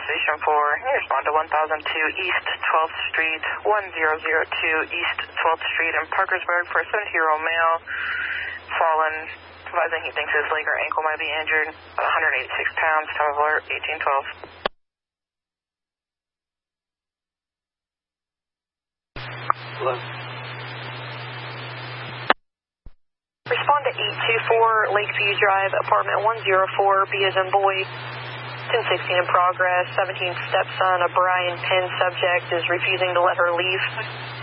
Station 4. You respond to 1002 East 12th Street, 1002 East 12th Street in Parkersburg for a 70-year-old male. Fallen, advising he thinks his leg or ankle might be injured. 186 pounds, time of alert, 1812. Hello? Respond to 824 Lakeview Drive, apartment 104, B as in boy, 1016 in progress, 17th stepson of Brian Penn, subject is refusing to let her leave.